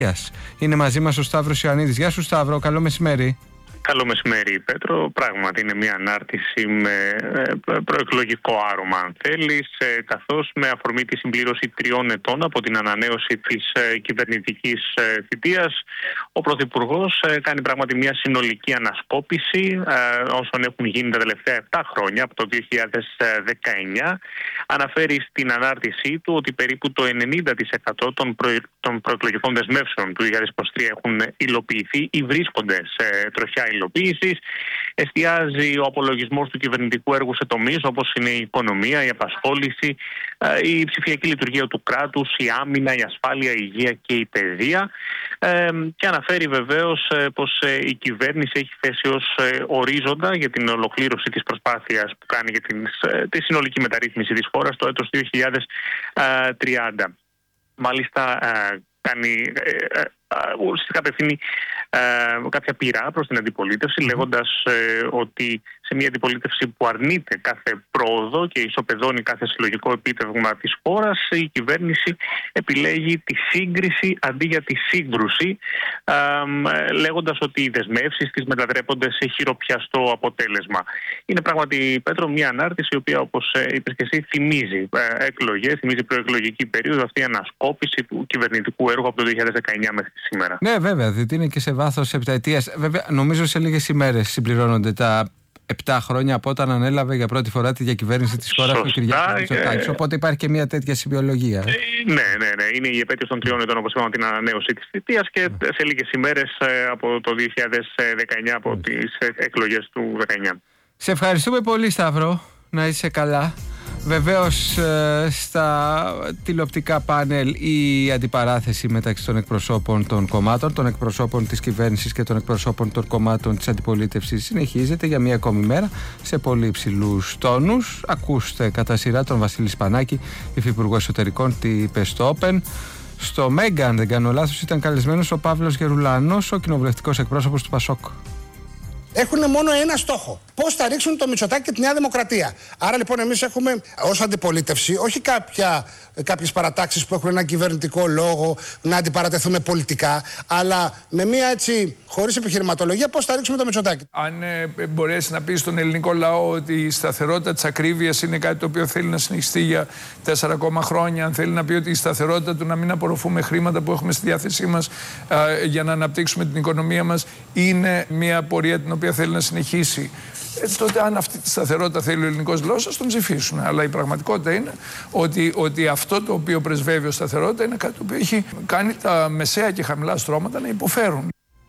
Είναι μαζί μας ο Σταύρος Ιωαννίδης. Γεια σου Σταύρο, καλό μεσημέρι. Καλό μεσημέρι, Πέτρο. Πράγματι είναι μια ανάρτηση με προεκλογικό άρωμα, αν θέλεις, καθώς με αφορμή τη συμπλήρωση 3 ετών από την ανανέωση της κυβερνητικής θητείας, ο Πρωθυπουργός κάνει πράγματι μια συνολική ανασκόπηση όσων έχουν γίνει τα τελευταία 7 χρόνια, από το 2019. Αναφέρει στην ανάρτησή του ότι περίπου το 90% των προεκλογικών δεσμεύσεων του 2023 έχουν υλοποιηθεί ή βρίσκονται σε τροχιά υλοποίησης. Εστιάζει ο απολογισμός του κυβερνητικού έργου σε τομείς όπως είναι η οικονομία, η απασχόληση, η ψηφιακή λειτουργία του κράτους, η άμυνα, η ασφάλεια, η υγεία και η παιδεία. Και αναφέρει βεβαίως πως η κυβέρνηση έχει θέσει ως ορίζοντα για την ολοκλήρωση της προσπάθειας που κάνει για τη συνολική μεταρρύθμιση της χώρας το έτος 2030. Μάλιστα ουσιαστικά απευθύνει κάποια πειρά προς την αντιπολίτευση, λέγοντας ότι σε μια αντιπολίτευση που αρνείται κάθε πρόοδο και ισοπεδώνει κάθε συλλογικό επίτευγμα της χώρας, η κυβέρνηση επιλέγει τη σύγκριση αντί για τη σύγκρουση, λέγοντας ότι οι δεσμεύσεις της μετατρέπονται σε χειροπιαστό αποτέλεσμα. Είναι πράγματι, Πέτρο, μια ανάρτηση η οποία, όπως είπες και εσύ, θυμίζει εκλογές, θυμίζει προεκλογική περίοδο, αυτή η ανασκόπηση του κυβερνητικού έργου από το 2019 μέχρι σήμερα. Ναι, βέβαια, διότι είναι και σε βάθος επταετίας. Βέβαια, νομίζω σε λίγες ημέρες συμπληρώνονται τα 7 χρόνια από όταν ανέλαβε για πρώτη φορά τη διακυβέρνηση της χώρας ο Κυριάκος Μητσοτάκης. Οπότε υπάρχει και μια τέτοια συμβιολογία. Ναι. Είναι η επέτειος των 3 ετών, όπως είπαμε, την ανανέωση της θητείας και σε λίγες ημέρες από το 2019, από τις εκλογές του 2019. Σε ευχαριστούμε πολύ, Σταύρο. Να είσαι καλά. Βεβαίως στα τηλεοπτικά πάνελ η αντιπαράθεση μεταξύ των εκπροσώπων των κομμάτων, των εκπροσώπων της κυβέρνησης και των εκπροσώπων των κομμάτων της αντιπολίτευσης συνεχίζεται για μια ακόμη μέρα σε πολύ υψηλούς τόνους. Ακούστε κατά σειρά τον Βασίλη Σπανάκη, υφυπουργό εσωτερικών, τι είπε στο Open. Στο Μέγκα, αν δεν κάνω λάθος, ήταν καλεσμένος ο Παύλος Γερουλάνος, ο κοινοβουλευτικός εκπρόσωπος του Πασόκ. Έχουν μόνο ένα στόχο. Πώς θα ρίξουν το Μητσοτάκη και τη Νέα Δημοκρατία. Άρα λοιπόν εμείς έχουμε ως αντιπολίτευση όχι κάποιες παρατάξεις που έχουν ένα κυβερνητικό λόγο να αντιπαρατεθούμε πολιτικά, αλλά με μια έτσι χωρίς επιχειρηματολογία πώς θα ρίξουμε το Μητσοτάκη. Αν μπορέσει να πει στον ελληνικό λαό ότι η σταθερότητα της ακρίβειας είναι κάτι το οποίο θέλει να συνεχιστεί για 4 ακόμα χρόνια, αν θέλει να πει ότι η σταθερότητα του να μην απορροφούμε χρήματα που έχουμε στη διάθεσή μας για να αναπτύξουμε την οικονομία μας είναι μια πορεία την οποία θέλει να συνεχίσει, τότε αν αυτή τη σταθερότητα θέλει ο ελληνικός λαός, ας τον ψηφίσουν. Αλλά η πραγματικότητα είναι ότι αυτό το οποίο πρεσβεύει ως σταθερότητα είναι κάτι το οποίο έχει κάνει τα μεσαία και χαμηλά στρώματα να υποφέρουν.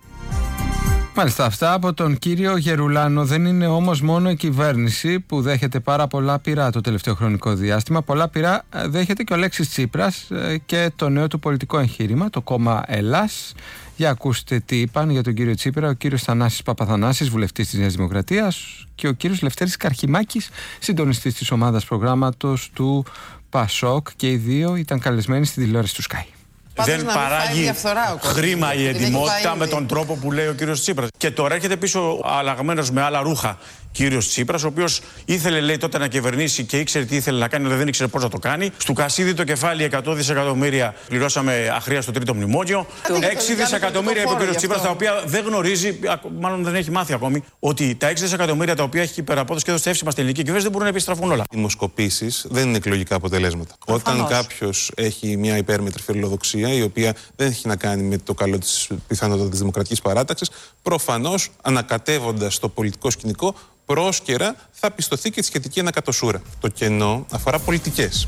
Μάλιστα, αυτά από τον κύριο Γερουλάνο. Δεν είναι όμως μόνο η κυβέρνηση που δέχεται πάρα πολλά πειρά το τελευταίο χρονικό διάστημα. Πολλά πειρά δέχεται και ο Αλέξης Τσίπρας και το νέο του πολιτικό εγχείρημα, το κόμμα Ελλάς. Για ακούστε τι είπαν για τον κύριο Τσίπρα ο κύριος Θανάσης Παπαθανάσης, βουλευτής της Νέας Δημοκρατίας, και ο κύριος Λευτέρης Καρχημάκης, συντονιστής της ομάδας προγράμματος του Πασόκ, και οι δύο ήταν καλεσμένοι στην τηλεόραση του Sky. Δεν παράγει χρήμα η ετοιμότητα με τον τρόπο που λέει ο κύριος Τσίπρας. Και τώρα έρχεται πίσω αλλαγμένος με άλλα ρούχα κύριος Τσίπρας, ο οποίος ήθελε, λέει, τότε να κυβερνήσει και ήξερε τι ήθελε να κάνει, αλλά δεν ήξερε πώς να το κάνει. Στου Κασίδη το κεφάλι 100 δισεκατομμύρια πληρώσαμε αχρία στο τρίτο μνημόνιο. 6 δισεκατομμύρια είπε ο κύριος Τσίπρας, τα οποία δεν γνωρίζει, μάλλον δεν έχει μάθει ακόμη, ότι τα 6 δισεκατομμύρια τα οποία έχει υπεραπόδοση και εδώ στεύσει μας στην ελληνική κυβέρνηση δεν μπορούν να επιστραφούν όλα. Οι δημοσκοπήσεις δεν είναι εκλογικά αποτελέσματα. Όταν κάποιος έχει μια υπέρμετρη φιλοδοξία, η οποία δεν έχει να κάνει με το καλό της πιθανότητα της δημοκρατικής παράταξης, προφανώς ανακατεύοντας το πολιτικό σκηνικό, πρόσκαιρα θα πιστωθεί και τη σχετική ανακατοσούρα. Το κενό αφορά πολιτικές.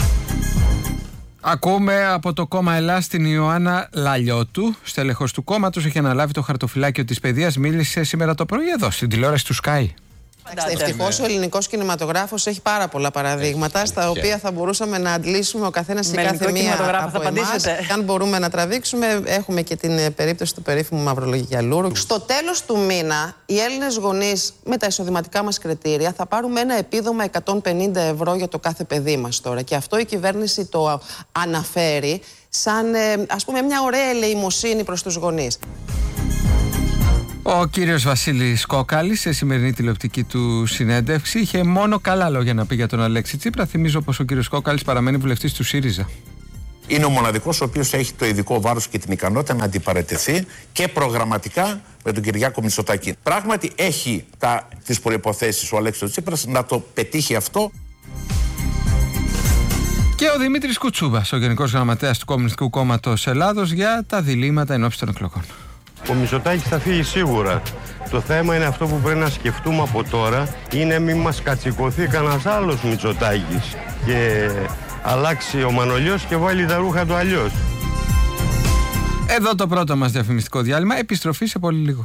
Ακούμε από το κόμμα Ελλάς την Ιωάννα Λαλιώτου, στέλεχος του κόμματος, έχει αναλάβει το χαρτοφυλάκιο της παιδείας. Μίλησε σήμερα το πρωί εδώ στην τηλεόραση του Sky. Ευτυχώς ο ελληνικός κινηματογράφος έχει πάρα πολλά παραδείγματα στα οποία θα μπορούσαμε να αντλήσουμε ο καθένας και κάθε μία από εμάς. Αν μπορούμε να τραβήξουμε, έχουμε και την περίπτωση του περίφημου Μαυρολογιαλούρου. Στο τέλος του μήνα, οι Έλληνες γονείς με τα εισοδηματικά μας κριτήρια θα πάρουμε ένα επίδομα 150 ευρώ για το κάθε παιδί μας τώρα. Και αυτό η κυβέρνηση το αναφέρει σαν, ας πούμε, μια ωραία ελεημοσύνη προς τους γονείς. Ο κύριος Βασίλης Κόκαλης, σε σημερινή τηλεοπτική του συνέντευξη, είχε μόνο καλά λόγια να πει για τον Αλέξη Τσίπρα. Θυμίζω πως ο κύριος Κόκαλης παραμένει βουλευτής του ΣΥΡΙΖΑ. Είναι ο μοναδικός ο οποίος έχει το ειδικό βάρος και την ικανότητα να αντιπαρατεθεί και προγραμματικά με τον Κυριάκο Μητσοτάκη. Πράγματι έχει τις προϋποθέσεις ο Αλέξης Τσίπρας να το πετύχει αυτό. Και ο Δημήτρης Κουτσούμπας, ο Γενικός Γραμματέας του Κομμουνιστικού Κόμματος Ελλάδος, για τα διλήμματα ενόψει των εκλογών. Ο Μητσοτάκης θα φύγει σίγουρα. Το θέμα είναι αυτό που πρέπει να σκεφτούμε από τώρα, είναι μην μας κατσικωθεί κανένας άλλος Μητσοτάκης και αλλάξει ο Μανολιός και βάλει τα ρούχα του αλλιώς. Εδώ το πρώτο μας διαφημιστικό διάλειμμα, επιστροφή σε πολύ λίγο.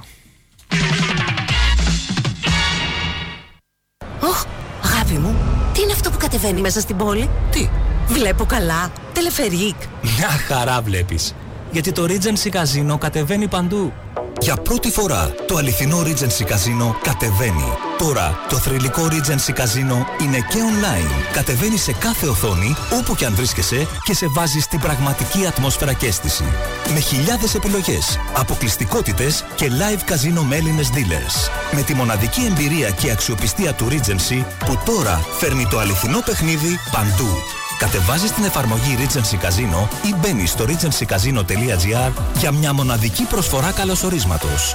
Αγάπη μου, τι είναι αυτό που κατεβαίνει μέσα στην πόλη? Τι? Βλέπω καλά, τελεφερίκ. Μια χαρά βλέπεις. Γιατί το Regency Casino κατεβαίνει παντού. Για πρώτη φορά το αληθινό Regency Casino κατεβαίνει. Τώρα το θρυλικό Regency Casino είναι και online. Κατεβαίνει σε κάθε οθόνη, όπου και αν βρίσκεσαι, και σε βάζει στην πραγματική ατμόσφαιρα και αίσθηση. Με χιλιάδες επιλογές, αποκλειστικότητες και live casino με Έλληνες dealers. Με τη μοναδική εμπειρία και αξιοπιστία του Regency, που τώρα φέρνει το αληθινό παιχνίδι παντού. Κατεβάζεις την εφαρμογή Regency Casino ή μπαίνεις στο regencycasino.gr για μια μοναδική προσφορά καλωσορίσματος.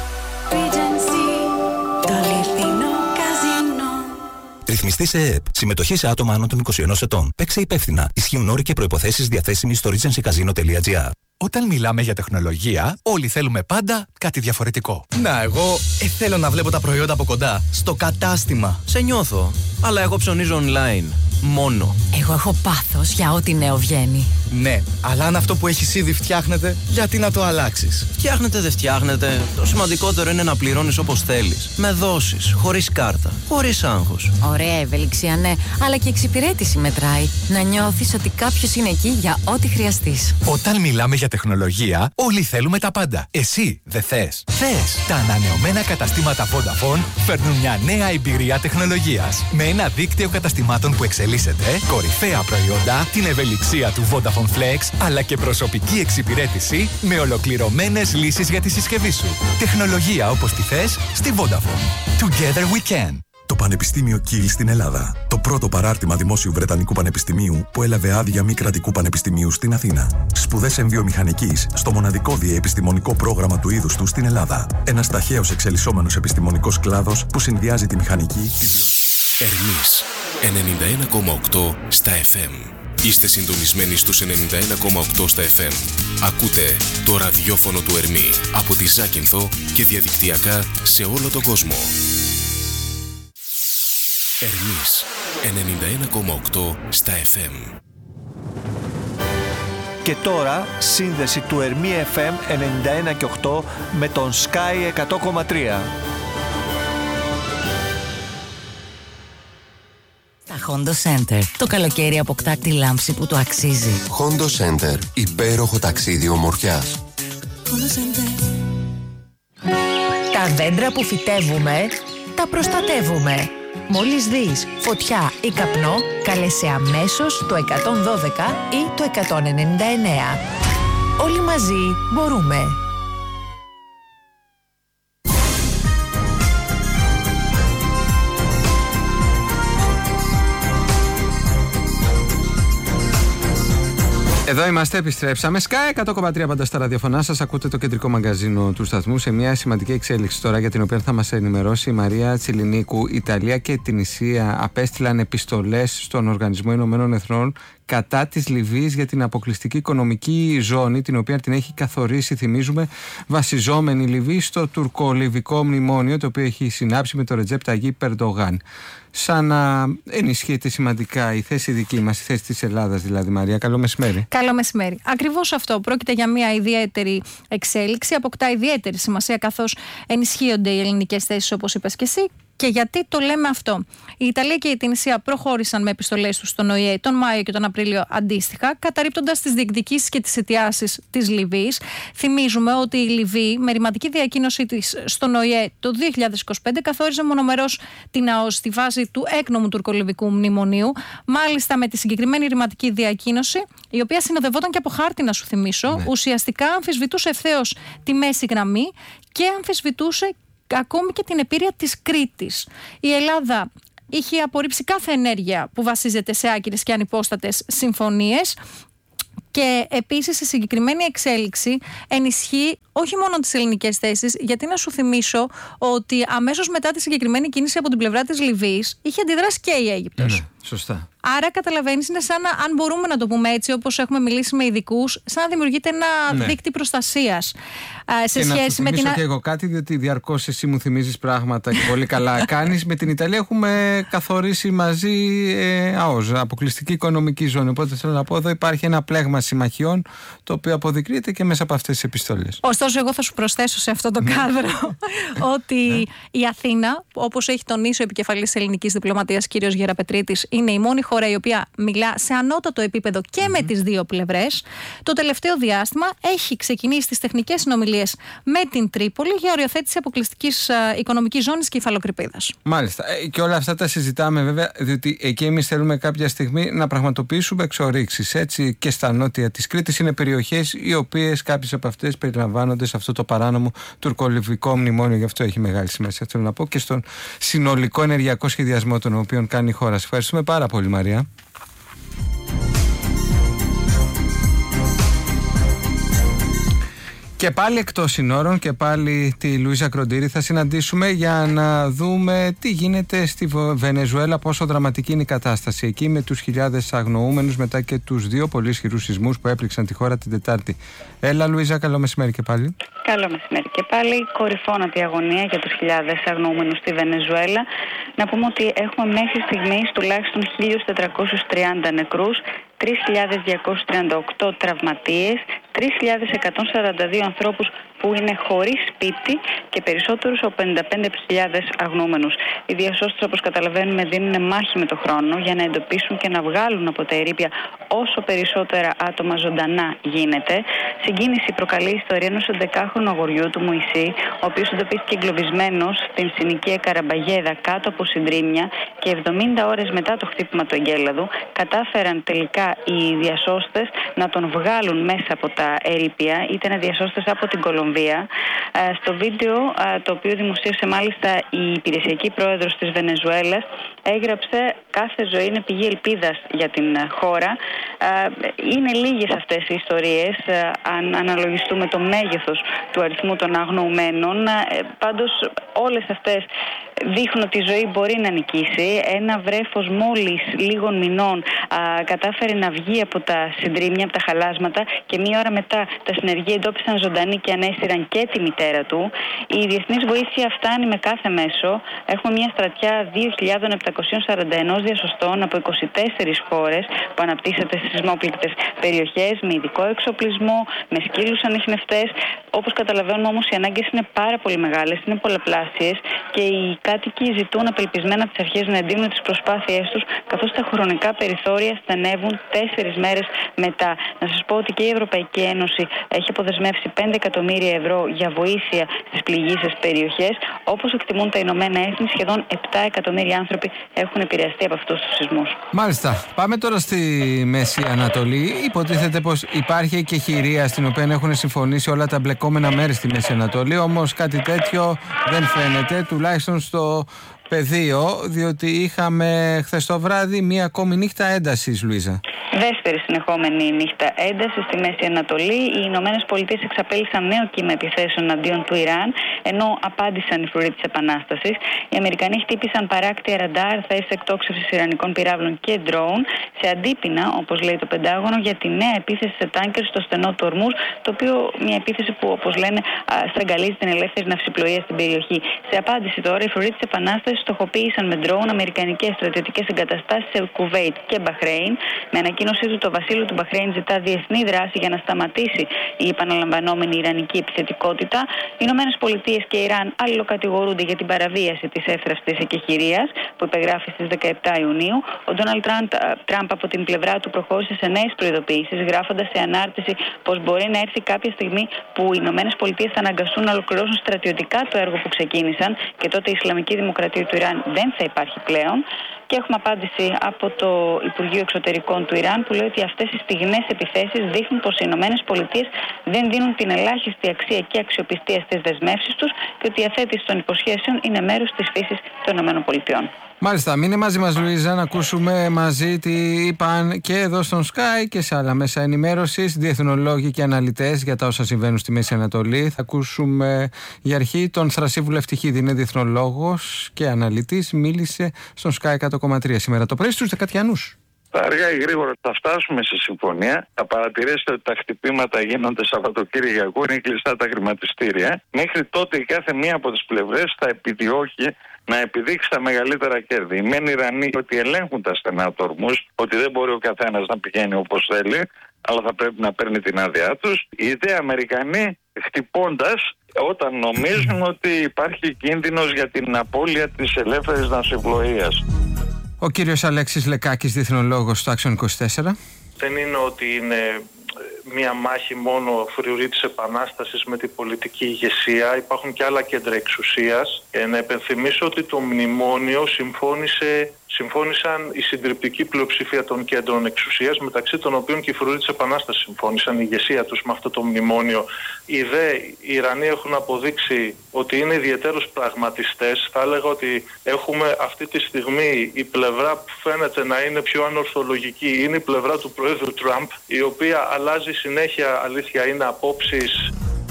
Regency, το αληθινό καζίνο. Ρυθμιστή σε ΕΕΠ. Συμμετοχή σε άτομα άνω των 21 ετών. Παίξε υπεύθυνα. Ισχύουν όροι και προϋποθέσεις διαθέσιμοι στο regencycasino.gr. Όταν μιλάμε για τεχνολογία, όλοι θέλουμε πάντα κάτι διαφορετικό. Να, εγώ θέλω να βλέπω τα προϊόντα από κοντά, στο κατάστημα. Σε νιώθω, αλλά εγώ ψωνίζω online. Μόνο. Εγώ έχω πάθος για ό,τι νέο βγαίνει. Ναι, αλλά αν αυτό που έχεις ήδη φτιάχνεται, γιατί να το αλλάξεις? Φτιάχνετε, δεν φτιάχνετε. Το σημαντικότερο είναι να πληρώνεις όπως θέλεις. Με δόσεις, χωρίς κάρτα, χωρίς άγχος. Ωραία ευελιξία, ναι, αλλά και εξυπηρέτηση μετράει. Να νιώθεις ότι κάποιος είναι εκεί για ό,τι χρειαστείς. Όταν μιλάμε για τεχνολογία, όλοι θέλουμε τα πάντα. Εσύ δεν θες? Θες. Τα ανανεωμένα καταστήματα Vodafone φέρνουν μια νέα εμπειρία τεχνολογίας. Με ένα δίκτυο καταστημάτων που εξελίσσεται, κορυφαία προϊόντα, την ευελιξία του Vodafone Flex, αλλά και προσωπική εξυπηρέτηση με ολοκληρωμένες λύσεις για τη συσκευή σου. Τεχνολογία όπως τη θες στη Vodafone. Together we can. Το Πανεπιστήμιο Κιλ στην Ελλάδα. Το πρώτο παράρτημα δημόσιου Βρετανικού Πανεπιστημίου που έλαβε άδεια μη κρατικού πανεπιστημίου στην Αθήνα. Σπουδές εμβιομηχανικής στο μοναδικό διεπιστημονικό πρόγραμμα του είδους του στην Ελλάδα. Ένας ταχαίως εξελισσόμενος επιστημονικός κλάδος που συνδυάζει τη μηχανική. Ερμής 91,8 στα FM. Είστε συντονισμένοι στους 91,8 στα FM. Ακούτε το ραδιόφωνο του Ερμή από τη Ζάκυνθο και διαδικτυακά σε όλο τον κόσμο. Ερμής 91,8 στα FM. Και τώρα σύνδεση του Ερμή FM 91,8 με τον Sky 100,3. Στα Hondo Center. Το καλοκαίρι αποκτά τη λάμψη που του αξίζει. Hondo Center. Υπέροχο ταξίδι ομορφιάς. Hondo Center. Τα δέντρα που φυτεύουμε, τα προστατεύουμε. Μόλις δεις φωτιά ή καπνό, καλέσαι αμέσως το 112 ή το 199. Όλοι μαζί μπορούμε. Εδώ είμαστε, επιστρέψαμε. Sky 100,3 πάντα στα ραδιοφωνά σας. Ακούτε το κεντρικό μαγκαζίνο του σταθμού σε μια σημαντική εξέλιξη τώρα για την οποία θα μας ενημερώσει η Μαρία Τσιλινίκου. Η Ιταλία και η Τινησία απέστειλαν επιστολές στον Οργανισμό Ηνωμένων Εθνών κατά της Λιβύης για την αποκλειστική οικονομική ζώνη, την οποία την έχει καθορίσει, θυμίζουμε, βασιζόμενη η Λιβύη στο τουρκο-λιβικό μνημόνιο, το οποίο έχει συνάψει με το Ρετζέπ Ταγίπ Ερντογάν. Σαν να ενισχύεται σημαντικά η θέση δική μας, η θέση της Ελλάδας δηλαδή. Μαρία, καλό μεσημέρι. Καλό μεσημέρι. Ακριβώς αυτό. Πρόκειται για μια ιδιαίτερη εξέλιξη. Αποκτά ιδιαίτερη σημασία καθώς ενισχύονται οι ελληνικές θέσεις, όπως είπες και εσύ. Και γιατί το λέμε αυτό? Η Ιταλία και η Τινησία προχώρησαν με επιστολές τους στον ΟΗΕ τον Μάιο και τον Απρίλιο αντίστοιχα, καταρρίπτοντας τις διεκδικήσεις και τις αιτιάσεις της Λιβύης. Θυμίζουμε ότι η Λιβύη, με ρηματική διακοίνωσή της στον ΟΗΕ το 2025, καθόριζε μονομερώς την ΑΟΣ στη βάση του έκνομου τουρκολιβικού μνημονίου. Μάλιστα, με τη συγκεκριμένη ρηματική διακοίνωση, η οποία συνοδευόταν και από χάρτη, να σου θυμίσω, ουσιαστικά αμφισβητούσε ευθέως τη μέση γραμμή και αμφισβητούσε ακόμη και την επίρρεια της Κρήτης. Η Ελλάδα είχε απορρίψει κάθε ενέργεια που βασίζεται σε άκυρες και ανυπόστατες συμφωνίες Και επίσης η συγκεκριμένη εξέλιξη ενισχύει όχι μόνο τις ελληνικές θέσεις, γιατί να σου θυμίσω ότι αμέσως μετά τη συγκεκριμένη κίνηση από την πλευρά της Λιβύης είχε αντιδράσει και η Αίγυπτος. Ναι, σωστά. Άρα καταλαβαίνεις, είναι σαν αν μπορούμε να το πούμε έτσι, όπως έχουμε μιλήσει με ειδικούς, σαν να δημιουργείται ένα δίκτυο προστασίας σε και σχέση με την. Και εγώ κάτι, διότι διαρκώς εσύ μου θυμίζεις πράγματα και πολύ καλά κάνεις. Με την Ιταλία έχουμε καθορίσει μαζί ΑΟΖ, αποκλειστική οικονομική ζώνη. Οπότε θέλω να πω, εδώ υπάρχει ένα πλέγμα συμμαχιών, το οποίο αποδεικνύεται και μέσα από αυτές τις επιστολές. Ωστόσο, εγώ θα σου προσθέσω σε αυτό το κάδρο ότι η Αθήνα, όπως έχει τονίσει ο επικεφαλής της ελληνικής διπλωματίας, κ. Γεραπετρίτης, είναι η μόνη χώρα η οποία μιλά σε ανώτατο επίπεδο και με τις δύο πλευρές. Το τελευταίο διάστημα έχει ξεκινήσει τις τεχνικές συνομιλίες με την Τρίπολη για οριοθέτηση αποκλειστικής οικονομικής ζώνης και υφαλοκρηπίδας. Μάλιστα. Και όλα αυτά τα συζητάμε βέβαια, διότι εκεί εμείς θέλουμε κάποια στιγμή να πραγματοποιήσουμε εξορίξεις. Έτσι, και στα νότια της Κρήτης είναι περιοχές οι οποίες κάποιες από αυτές περιλαμβάνονται σε αυτό το παράνομο τουρκολιβικό μνημόνιο. Γι' αυτό έχει μεγάλη σημασία, θέλω να πω, και στον συνολικό ενεργειακό σχεδιασμό τον οποίο κάνει η χώρα. Σας ευχαριστούμε πάρα πολύ, Μαρία. Και πάλι εκτός συνόρων και πάλι τη Λουίζα Κροντήρη θα συναντήσουμε για να δούμε τι γίνεται στη Βενεζουέλα, πόσο δραματική είναι η κατάσταση εκεί με τους χιλιάδες αγνοούμενους μετά και τους δύο πολύ ισχυρούς σεισμούς που έπληξαν τη χώρα την Τετάρτη. Έλα Λουίζα, καλό μεσημέρι και πάλι. Καλό μεσημέρι και πάλι. Κορυφώνατη η αγωνία για τους χιλιάδες αγνοούμενους στη Βενεζουέλα. Να πούμε ότι έχουμε μέχρι στιγμής τουλάχιστον 1.430 νεκρούς, 3.238 τραυματίες, 3.142 ανθρώπους που είναι χωρίς σπίτι και περισσότερους από 55.000 αγνοούμενους. Οι διασώστες, όπως καταλαβαίνουμε, δίνουν μάχη με το χρόνο για να εντοπίσουν και να βγάλουν από τα ερείπια όσο περισσότερα άτομα ζωντανά γίνεται. Συγκίνηση προκαλεί η ιστορία ενός 11χρονου αγοριού του Μωυσή, ο οποίος εντοπίστηκε εγκλωβισμένος στην συνοικία Καραμπαγέδα κάτω από συντρίμμια και 70 ώρες μετά το χτύπημα του εγκέλαδου κατάφεραν τελικά οι διασώστες να τον βγάλουν μέσα από τα ερείπια. Ήταν διασώστες από την Κολομβία. Στο βίντεο, το οποίο δημοσίευσε μάλιστα η υπηρεσιακή πρόεδρος της Βενεζουέλας, έγραψε «Κάθε ζωή είναι πηγή ελπίδας για την χώρα». Είναι λίγες αυτές οι ιστορίες, αν αναλογιστούμε το μέγεθος του αριθμού των αγνοουμένων. Πάντως όλες αυτές δείχνουν ότι η ζωή μπορεί να νικήσει. Ένα βρέφος μόλις λίγων μηνών κατάφερε να βγει από τα συντρίμμια, από τα χαλάσματα, και μία ώρα μετά τα συνεργεία εντόπισαν ζωντανή και ανέστηραν και τη μητέρα του. Η διεθνής βοήθεια φτάνει με κάθε μέσο. Έχουμε μια στρατιά 2.741 διασωστών από 24 χώρες που αναπτύσσεται στις σεισμόπληκτες περιοχές, με ειδικό εξοπλισμό, με σκύλους ανιχνευτές. Όπως καταλαβαίνουμε όμως, οι ανάγκες είναι πάρα πολύ μεγάλες, είναι πολλαπλάσιες και οι κάτοικοι ζητούν απελπισμένα τις αρχές να εντείνουν τις προσπάθειές τους, καθώς τα χρονικά περιθώρια στενεύουν 4 μέρες μετά. Να σας πω ότι και η Ευρωπαϊκή Ένωση έχει αποδεσμεύσει 5 εκατομμύρια ευρώ για βοήθεια στις πληγείσες περιοχές. Όπως εκτιμούν τα Ηνωμένα Έθνη, σχεδόν 7 εκατομμύρια άνθρωποι έχουν επηρεαστεί από αυτούς τους σεισμούς. Μάλιστα. Πάμε τώρα στη Μέση Ανατολή. Υποτίθεται πως υπάρχει και χειρία στην οποία έχουν συμφωνήσει όλα τα μπλεκόμενα μέρη στη Μέση Ανατολή. Όμως κάτι τέτοιο δεν φαίνεται, τουλάχιστον στο πεδίο, διότι είχαμε χθες το βράδυ μία ακόμη νύχτα έντασης, Λουίζα. Δεύτερη συνεχόμενη νύχτα ένταση στη Μέση Ανατολή. Οι Ηνωμένες Πολιτείες εξαπέλυσαν νέο κύμα επιθέσεων αντίον του Ιράν, ενώ απάντησαν οι φρουροί της Επανάστασης. Οι Αμερικανοί χτύπησαν παράκτια ραντάρ, θέσεις εκτόξευσης ιρανικών πυράβλων και ντρόουν, σε αντίπεινα, όπως λέει το Πεντάγωνο, για τη νέα επίθεση σε τάνκερ στο στενό του Ορμούζ, το οποίο μια επίθεση που, όπως λένε, στραγγαλίζει την ελεύθερη ναυσιπλοεία στην περιοχή. Σε απάντηση τώρα, οι φρουροί της Επανάστασης στοχοποίησαν με ντρόουν αμερικανικές στρατιωτικές εγκαταστάσεις σε Κουβέιτ και Μπαχρέιν. Με ανακοίνωσή του, το βασίλειο του Μπαχρέιν ζητά διεθνή δράση για να σταματήσει η επαναλαμβανόμενη ιρανική επιθετικότητα. Οι Ηνωμένες Πολιτείες και Ιράν αλληλοκατηγορούνται για την παραβίαση της εύθραυστης εκεχηρίας που υπεγράφει στις 17 Ιουνίου. Ο Ντόναλντ Τραμπ από την πλευρά του προχώρησε σε νέες προειδοποιήσεις, γράφοντας σε ανάρτηση πως μπορεί να έρθει κάποια στιγμή που οι Ηνωμένες Πολιτείες θα αναγκαστούν να ολοκληρώσουν στρατιωτικά το έργο που ξεκίνησαν και τότε η Ισλαμική Δημοκρατία του Ιράν δεν θα υπάρχει πλέον. Και έχουμε απάντηση από το Υπουργείο Εξωτερικών του Ιράν που λέει ότι αυτές οι στιγνές επιθέσεις δείχνουν πως οι Ηνωμένες Πολιτείες δεν δίνουν την ελάχιστη αξία και αξιοπιστία στις δεσμεύσεις τους και ότι η αθέτηση των υποσχέσεων είναι μέρος της φύσης των Ηνωμένων Πολιτειών. Μάλιστα, μείνε μαζί μας Λουίζα να ακούσουμε μαζί τι είπαν και εδώ στον Sky και σε άλλα μέσα ενημέρωσης διεθνολόγοι και αναλυτές για τα όσα συμβαίνουν στη Μέση Ανατολή. Θα ακούσουμε για αρχή τον Θρασί Βουλευτιχίδη, είναι διεθνολόγος και αναλυτής, μίλησε στον Sky 100,3 σήμερα το πρωί στους Δεκατιανούς. Αργά ή γρήγορα θα φτάσουμε σε συμφωνία. Θα παρατηρήσετε ότι τα χτυπήματα γίνονται Σαββατοκύριακο, είναι κλειστά τα χρηματιστήρια. Μέχρι τότε η κάθε μία από τις πλευρές θα επιδιώκει να επιδείξει τα μεγαλύτερα κέρδη. Οι μεν Ιρανοί ότι ελέγχουν τα στενά του Ορμούζ, ότι δεν μπορεί ο καθένας να πηγαίνει όπως θέλει, αλλά θα πρέπει να παίρνει την άδειά τους. Οι δε Αμερικανοί χτυπώντας όταν νομίζουν ότι υπάρχει κίνδυνος για την απώλεια της ελεύθερης ναυσιπλοείας. Ο κύριος Αλέξης Λεκάκης, διεθνολόγος στο Action 24. Δεν είναι ότι είναι μία μάχη μόνο Φρουρίτης Επανάστασης με την πολιτική ηγεσία. Υπάρχουν και άλλα κέντρα εξουσίας. Να υπενθυμίσω ότι το μνημόνιο συμφώνησαν η συντριπτική πλειοψηφία των κέντρων εξουσίας, μεταξύ των οποίων και οι Φρουρίτης Επανάστασης συμφώνησαν, η ηγεσία τους με αυτό το μνημόνιο. Οι Ιρανοί έχουν αποδείξει ότι είναι ιδιαίτερως πραγματιστές. Θα έλεγα ότι έχουμε αυτή τη στιγμή η πλευρά που φαίνεται να είναι πιο ανορθολογική, είναι η πλευρά του Προέδρου Τραμπ, η οποία αλλάζει συνέχεια, αλήθεια είναι, απόψεις.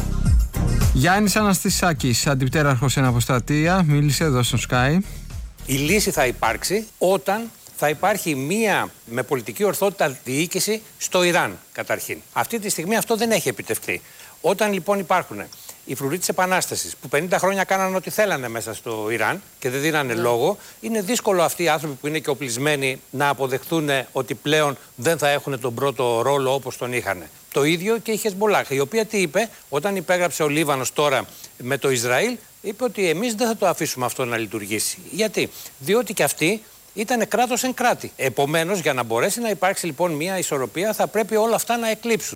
Γιάννης Αναστησάκης, αντιπτέραρχος εν αποστρατεία, μίλησε εδώ στο Sky. Η λύση θα υπάρξει όταν θα υπάρχει μία με πολιτική ορθότητα διοίκηση στο Ιράν, καταρχήν. Αυτή τη στιγμή αυτό δεν έχει επιτευχθεί. Όταν λοιπόν υπάρχουν οι φρουροί της Επανάστασης που 50 χρόνια κάνανε ό,τι θέλανε μέσα στο Ιράν και δεν δίνανε λόγο, είναι δύσκολο αυτοί οι άνθρωποι που είναι και οπλισμένοι να αποδεχθούν ότι πλέον δεν θα έχουν τον πρώτο ρόλο όπως τον είχαν. Το ίδιο και η Χεσμολάχ, η οποία τι είπε όταν υπέγραψε ο Λίβανος τώρα με το Ισραήλ, είπε ότι εμείς δεν θα το αφήσουμε αυτό να λειτουργήσει. Γιατί? Διότι και αυτοί ήταν κράτος εν κράτη. Επομένως, για να μπορέσει να υπάρξει λοιπόν μια ισορροπία, θα πρέπει όλα αυτά να εκλείψουν.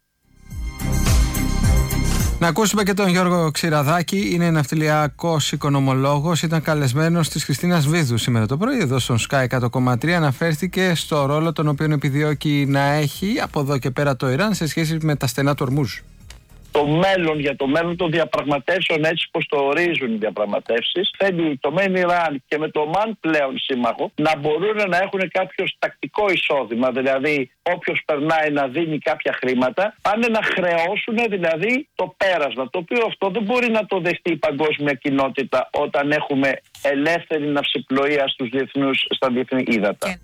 Να ακούσουμε και τον Γιώργο Ξηραδάκη, είναι ναυτιλιακός οικονομολόγος, ήταν καλεσμένος της Χριστίνας Βίδου σήμερα το πρωί, εδώ στον Sky 100,3, αναφέρθηκε στο ρόλο τον οποίο επιδιώκει να έχει από εδώ και πέρα το Ιράν σε σχέση με τα στενά του Ορμούζ. Για το μέλλον των διαπραγματεύσεων, έτσι πως το ορίζουν οι διαπραγματεύσεις, θέλει το μεν Ιράν και με το ΜΑΝ πλέον σύμμαχο να μπορούν να έχουν κάποιο τακτικό εισόδημα, δηλαδή όποιος περνάει να δίνει κάποια χρήματα, πάνε να χρεώσουν δηλαδή το πέρασμα, το οποίο αυτό δεν μπορεί να το δεχτεί η παγκόσμια κοινότητα όταν έχουμε ελεύθερη ναυσιπλοεία στα διεθνή ύδατα.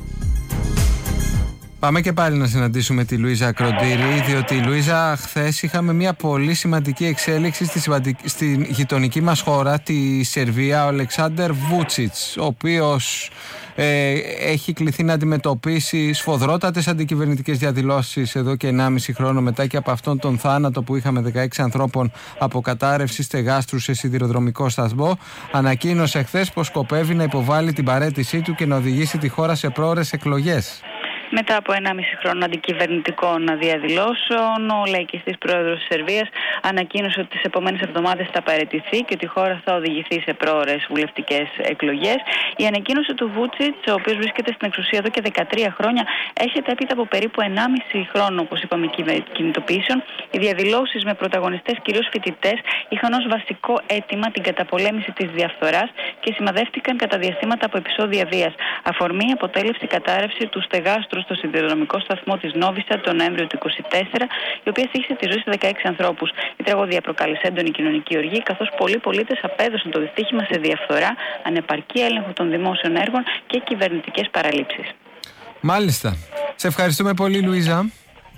Πάμε και πάλι να συναντήσουμε τη Λουίζα Κροντήρη, διότι Λουίζα, χθες είχαμε μια πολύ σημαντική εξέλιξη στη γειτονική μας χώρα, τη Σερβία, ο Αλεξάντερ Βούτσιτς, ο οποίος έχει κληθεί να αντιμετωπίσει σφοδρότατες αντικυβερνητικές διαδηλώσεις εδώ και 1,5 χρόνο μετά και από αυτόν τον θάνατο που είχαμε 16 ανθρώπων από κατάρρευση στεγάστρου σε σιδηροδρομικό σταθμό. Ανακοίνωσε χθες πως σκοπεύει να υποβάλει την παραίτησή του και να οδηγήσει τη χώρα σε πρόωρες εκλογές. Μετά από 1,5 χρόνο αντικυβερνητικών διαδηλώσεων, ο λαϊκιστής πρόεδρος της Σερβίας ανακοίνωσε ότι τις επόμενες εβδομάδες θα παραιτηθεί και ότι η χώρα θα οδηγηθεί σε πρόωρες βουλευτικές εκλογές. Η ανακοίνωση του Βούτσιτς, ο οποίος βρίσκεται στην εξουσία εδώ και 13 χρόνια, έρχεται έπειτα από περίπου 1,5 χρόνο, όπως είπαμε, κινητοποιήσεων. Οι διαδηλώσεις με πρωταγωνιστές κυρίως φοιτητές είχαν ως βασικό αίτημα την καταπολέμηση της διαφθοράς και σημαδεύτηκαν κατά διαστήματα από επεισόδια βίας. Αφορμή αποτέλεσε η κατάρρευση του στεγάστρου στο σιδηροδρομικό σταθμό της Νόβισσα τον Νοέμβριο του 2024, η οποία στοίχησε τη ζωή σε 16 ανθρώπους. Η τραγωδία προκάλεσε έντονη κοινωνική οργή, καθώς πολλοί πολίτες απέδωσαν το δυστύχημα σε διαφθορά, ανεπαρκή έλεγχο των δημόσιων έργων και κυβερνητικές παραλήψεις. Μάλιστα. Σε ευχαριστούμε πολύ, Λουίζα.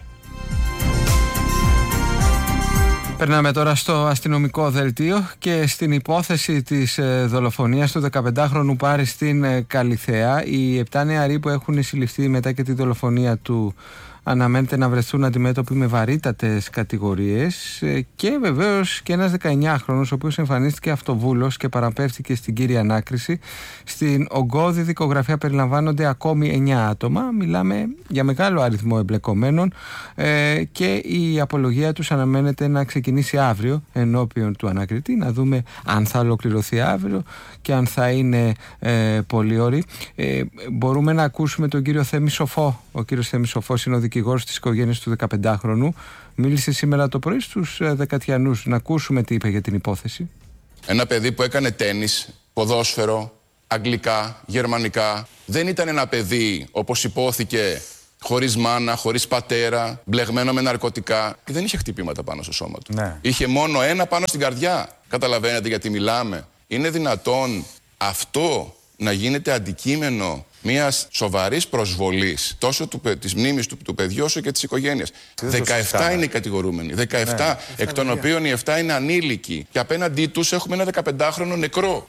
Περνάμε τώρα στο αστυνομικό δελτίο και στην υπόθεση της δολοφονίας του 15χρονου Πάρη στην Καλιθέα. Οι 7 νεαροί που έχουν συλληφθεί μετά και τη δολοφονία του αναμένεται να βρεθούν αντιμέτωποι με βαρύτατες κατηγορίες και βεβαίως και ένας 19χρονος ο οποίος εμφανίστηκε αυτοβούλος και παραπέμφθηκε στην κύρια ανάκριση. Στην ογκώδη δικογραφία περιλαμβάνονται ακόμη 9 άτομα, μιλάμε για μεγάλο αριθμό εμπλεκομένων και η απολογία τους αναμένεται να ξεκινήσει αύριο ενώπιον του ανακριτή, να δούμε αν θα ολοκληρωθεί αύριο και αν θα είναι πολύ ωρί. Μπορούμε να ακούσουμε τον κύριο Θέμη Σοφό. Ο κύριος Θέμης Σοφός είναι ο δικηγόρος της οικογένειας του 15χρονου. Μίλησε σήμερα το πρωί στους Δεκατιανούς. Να ακούσουμε τι είπε για την υπόθεση. Ένα παιδί που έκανε τένις, ποδόσφαιρο, αγγλικά, γερμανικά. Δεν ήταν ένα παιδί, όπως υπόθηκε, χωρίς μάνα, χωρίς πατέρα, μπλεγμένο με ναρκωτικά. Και δεν είχε χτυπήματα πάνω στο σώμα του. Ναι. Είχε μόνο ένα πάνω στην καρδιά. Καταλαβαίνετε γιατί μιλάμε? Είναι δυνατόν αυτό να γίνεται αντικείμενο μιας σοβαρής προσβολής τόσο της μνήμης του παιδιού όσο και της οικογένειας? 17 είναι οι κατηγορούμενοι. 17, εκ των οποίων οι 7 είναι ανήλικοι. Και απέναντί τους έχουμε ένα 15χρονο νεκρό.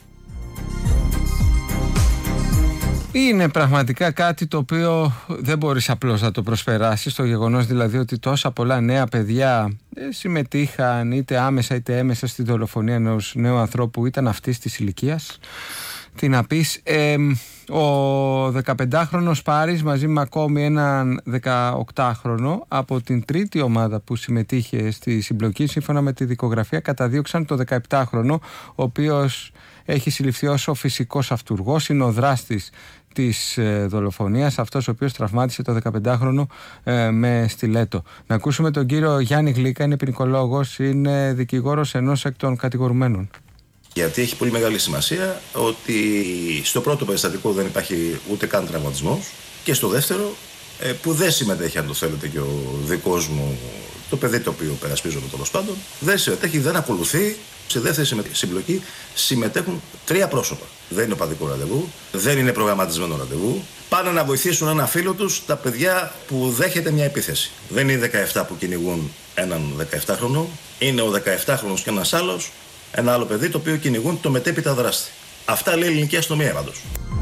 Είναι πραγματικά κάτι το οποίο δεν μπορείς απλώς να το προσπεράσεις, το γεγονός δηλαδή ότι τόσα πολλά νέα παιδιά συμμετείχαν είτε άμεσα είτε έμεσα στη δολοφονία ενός νέου ανθρώπου που ήταν αυτής της ηλικίας. Τι να πεις, ο 15χρονος Πάρης μαζί με ακόμη έναν 18χρονο από την τρίτη ομάδα που συμμετείχε στη συμπλοκή, σύμφωνα με τη δικογραφία, καταδίωξαν το 17χρονο, ο οποίος έχει συλληφθεί ως ο φυσικός αυτουργός, είναι ο δράστης της δολοφονίας, αυτός ο οποίος τραυμάτισε το 15χρονο με στιλέτο. Να ακούσουμε τον κύριο Γιάννη Γλίκα, είναι ποινικολόγος, είναι δικηγόρος ενός εκ των κατηγορουμένων. Γιατί έχει πολύ μεγάλη σημασία ότι στο πρώτο περιστατικό δεν υπάρχει ούτε καν τραυματισμός και στο δεύτερο που δεν συμμετέχει, αν το θέλετε, και ο δικός μου, το παιδί το οποίο περασπίζομαι τέλος πάντων, δεν συμμετέχει, δεν ακολουθεί. Στη δεύτερη συμπλοκή συμμετέχουν 3 πρόσωπα. Δεν είναι οπαδικό ραντεβού, δεν είναι προγραμματισμένο ραντεβού. Πάνε να βοηθήσουν ένα φίλο τους, τα παιδιά που δέχεται μια επίθεση. Δεν είναι 17 που κυνηγούν έναν 17χρονο, είναι ο 17χρονος και ένας άλλος, ένα άλλο παιδί το οποίο κυνηγούν το μετέπειτα δράστη. Αυτά λέει η ελληνική αστυνομία πάντως.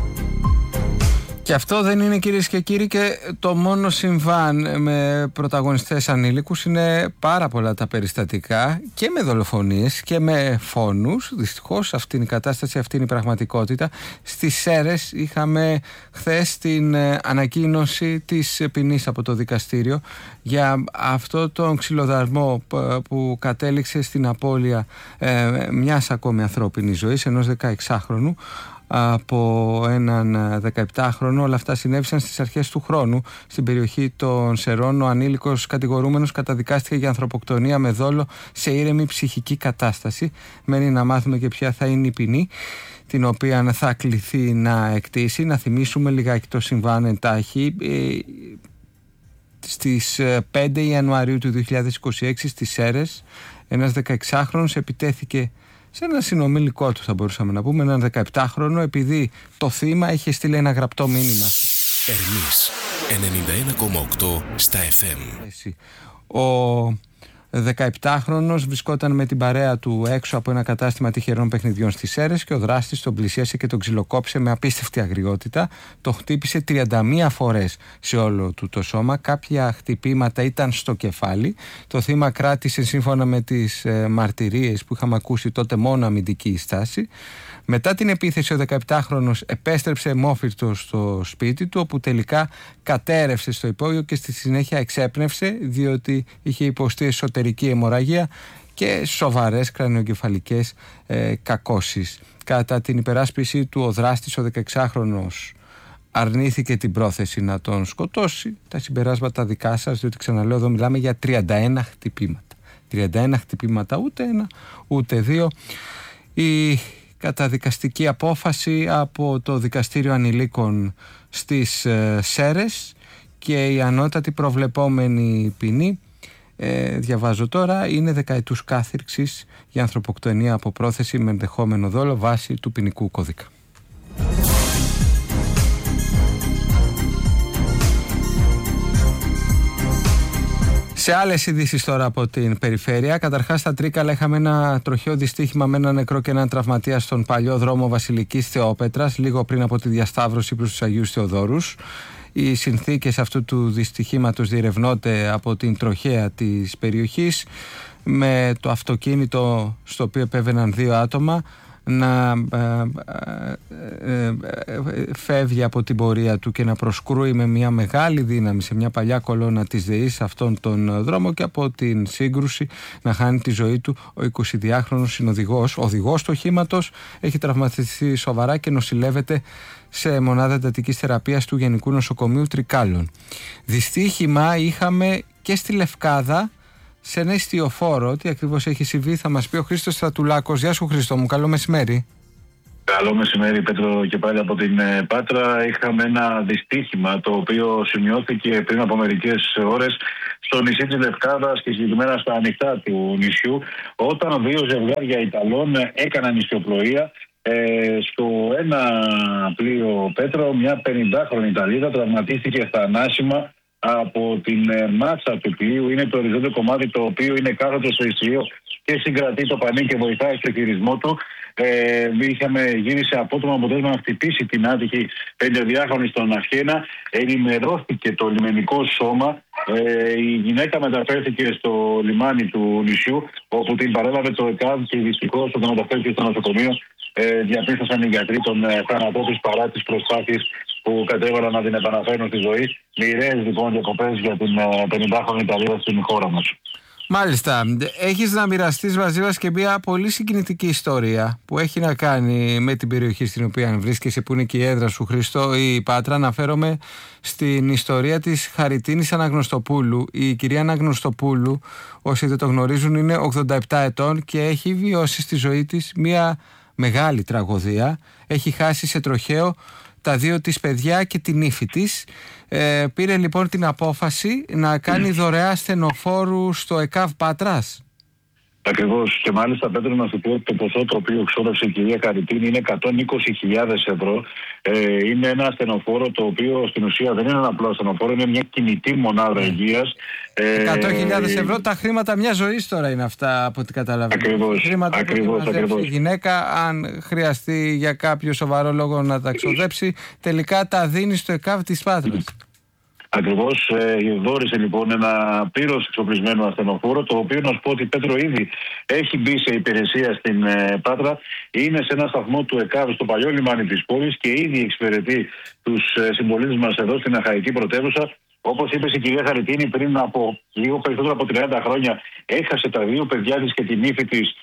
Και αυτό δεν είναι, κυρίες και κύριοι, και το μόνο συμβάν με πρωταγωνιστές ανήλικους. Είναι πάρα πολλά τα περιστατικά και με δολοφονίες και με φόνους. Δυστυχώς αυτή είναι η κατάσταση, αυτή είναι η πραγματικότητα. Στις Σέρρες είχαμε χθες την ανακοίνωση της ποινής από το δικαστήριο για αυτό τον ξυλοδαρμό που κατέληξε στην απώλεια μιας ακόμη ανθρώπινης ζωής, ενός 16χρονου από έναν 17χρονο. Όλα αυτά συνέβησαν στις αρχές του χρόνου στην περιοχή των Σερών. Ο ανήλικος κατηγορούμενος καταδικάστηκε για ανθρωποκτονία με δόλο σε ήρεμη ψυχική κατάσταση. Μένει να μάθουμε και ποια θα είναι η ποινή την οποία θα κληθεί να εκτίσει. Να θυμίσουμε λιγάκι το συμβάν εντάχει. Στις 5 Ιανουαρίου του 2026 στις Σέρρες ένας 16χρονος επιτέθηκε σε ένα συνομιλικό του, θα μπορούσαμε να πούμε, έναν 17χρονο, επειδή το θύμα είχε στείλει ένα γραπτό μήνυμα. Ερμής 91,8 στα FM. Ο 17χρονος βρισκόταν με την παρέα του έξω από ένα κατάστημα τυχερών παιχνιδιών στις Σέρρες και ο δράστης τον πλησίασε και τον ξυλοκόψε με απίστευτη αγριότητα. Το χτύπησε 31 φορές σε όλο του το σώμα. Κάποια χτυπήματα ήταν στο κεφάλι. Το θύμα κράτησε, σύμφωνα με τις μαρτυρίες που είχαμε ακούσει τότε, μόνο αμυντική στάση. Μετά την επίθεση, ο 17χρονος επέστρεψε μόφυρτος στο σπίτι του, όπου τελικά κατέρευσε στο υπόγειο και στη συνέχεια εξέπνευσε, διότι είχε υποστεί εσωτερική αιμορραγία και σοβαρές κρανιογκεφαλικές κακώσεις. Κατά την υπεράσπιση του, ο δράστης, ο 16χρονος, αρνήθηκε την πρόθεση να τον σκοτώσει. Τα συμπεράσματα δικά σας, διότι ξαναλέω, εδώ μιλάμε για 31 χτυπήματα. 31 χτυπήματα, ούτε ένα, ούτε δύο. Η καταδικαστική απόφαση από το Δικαστήριο Ανηλίκων στις Σέρρες και η ανώτατη προβλεπόμενη ποινή, διαβάζω τώρα, είναι 10 ετούς κάθυρξης για ανθρωποκτονία από πρόθεση με ενδεχόμενο δόλο βάσει του ποινικού κώδικα. Σε άλλες ειδήσεις τώρα από την περιφέρεια, καταρχάς στα Τρίκαλα είχαμε ένα τροχαίο δυστύχημα με έναν νεκρό και έναν τραυματία στον παλιό δρόμο Βασιλικής Θεόπετρας, λίγο πριν από τη διασταύρωση προς τους Αγίους Θεοδόρους. Οι συνθήκες αυτού του δυστυχήματος διερευνώνται από την τροχέα της περιοχής, με το αυτοκίνητο στο οποίο επέβαιναν 2 άτομα να φεύγει από την πορεία του και να προσκρούει με μια μεγάλη δύναμη σε μια παλιά κολόνα της ΔΕΗ σε αυτόν τον δρόμο, και από την σύγκρουση να χάνει τη ζωή του ο 22χρονος συνοδηγός. Ο οδηγός του οχήματος έχει τραυματιστεί σοβαρά και νοσηλεύεται σε μονάδα εντατικής θεραπείας του Γενικού Νοσοκομείου Τρικάλων. Δυστύχημα είχαμε και στη Λευκάδα, σε ένα εστιοφόρο. Τι ακριβώς έχει συμβεί θα μας πει ο Χρήστος Στρατουλάκος. Γεια σου, Χρήστο μου, καλό μεσημέρι. Καλό μεσημέρι, Πέτρο, και πάλι από την Πάτρα. Είχαμε ένα δυστύχημα το οποίο σημειώθηκε πριν από μερικές ώρες στο νησί της Λευκάδας και συγκεκριμένα στα ανοιχτά του νησιού, όταν δύο ζευγάρια Ιταλών έκαναν νησιοπλοεία. Στο ένα πλοίο, Πέτρο, μια 50χρονη Ιταλίδα τραυματίστηκε θανάσιμα από την μάτσα του πλοίου. Είναι το οριζόντιο κομμάτι το οποίο είναι κάθετο στο ιστιείο και συγκρατεί το πανί και βοηθάει στο χειρισμό του. Γύρισε απότομα αποτέλεσμα να χτυπήσει την άτυχη 52χρονη στον Αυχένα. Ενημερώθηκε το λιμενικό σώμα. Η γυναίκα μεταφέρθηκε στο λιμάνι του νησιού, όπου την παρέλαβε το ΕΚΑΒ και δυστυχώς όταν μεταφέρθηκε στο νοσοκομείο διαπίστωσαν οι γιατροί τον θάνατό της παρά τις προσπάθειες που κατέβαλαν να την επαναφέρουν στη ζωή. Μοιραίες λοιπόν διακοπές για την 50χρονη Ιταλίδα στην χώρα μας. Μάλιστα. Έχεις να μοιραστείς μαζί μας και μια πολύ συγκινητική ιστορία που έχει να κάνει με την περιοχή στην οποία βρίσκεσαι, που είναι και η έδρα σου, Χριστό, η Πάτρα. Αναφέρομαι στην ιστορία της Χαριτίνης Αναγνωστοπούλου. Η κυρία Αναγνωστοπούλου, όσοι δεν το γνωρίζουν, είναι 87 ετών και έχει βιώσει στη ζωή της μια μεγάλη τραγωδία. Έχει χάσει σε τροχαίο τα δύο της παιδιά και την ύφη της. Πήρε λοιπόν την απόφαση να κάνει δωρεά ασθενοφόρου στο ΕΚΑΒ Πάτρας. Ακριβώς, και μάλιστα, Πέτρο, να σου πω ότι το ποσό το οποίο ξόδεψε η κυρία Χαριτίνη είναι 120.000 ευρώ. Είναι ένα ασθενοφόρο το οποίο στην ουσία δεν είναι ένα απλό ασθενοφόρο, είναι μια κινητή μονάδα υγείας. 100.000 ευρώ, τα χρήματα μια ζωής τώρα είναι αυτά, από ό,τι καταλαβαίνω. Ακριβώς. Η γυναίκα, αν χρειαστεί για κάποιο σοβαρό λόγο να τα ξοδέψει, τελικά τα δίνει στο ΕΚΑΒ της Πάτρας. Ακριβώς, δόρισε λοιπόν ένα πλήρως εξοπλισμένο ασθενοφόρο, το οποίο να σου πω ότι, Πέτρο, ήδη έχει μπει σε υπηρεσία στην Πάτρα. Είναι σε ένα σταθμό του ΕΚΑΒ στο παλιό λιμάνι της πόλης και ήδη εξυπηρετεί τους συμπολίτες μας εδώ στην Αχαϊκή πρωτεύουσα. Όπως είπε η κυρία Χαριτίνη, πριν από λίγο περισσότερο από 30 χρόνια έχασε τα δύο παιδιά της και την ύφη της